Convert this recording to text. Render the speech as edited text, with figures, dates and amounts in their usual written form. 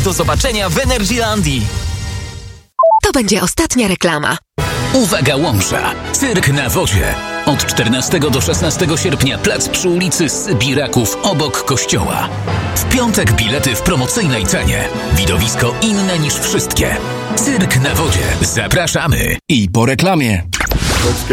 Do zobaczenia w Energylandii. To będzie ostatnia reklama. Uwaga Łomża! Cyrk na wodzie. Od 14 do 16 sierpnia plac przy ulicy Sybiraków obok kościoła. W piątek bilety w promocyjnej cenie. Widowisko inne niż wszystkie. Cyrk na wodzie. Zapraszamy! I po reklamie.